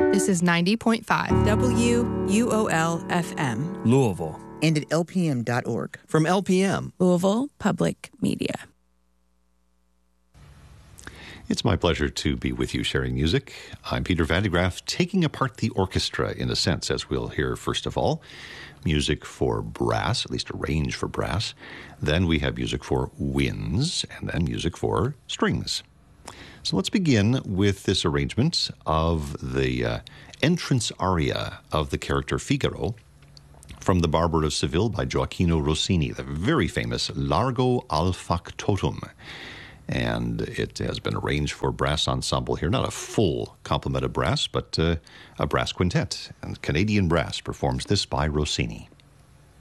This is 90.5 WUOL-FM. Louisville. And at LPM.org. From LPM. Louisville Public Media. It's my pleasure to be with you sharing music. I'm Peter Van de Graaff, taking apart the orchestra in a sense, as we'll hear first of all. Music for brass, at least a range for brass. Then we have music for winds, and then music for strings. So let's begin with this arrangement of the entrance aria of the character Figaro from The Barber of Seville by Gioacchino Rossini, the very famous Largo al Factotum. And it has been arranged for brass ensemble here, not a full complement of brass, but a brass quintet. And Canadian Brass performs this by Rossini.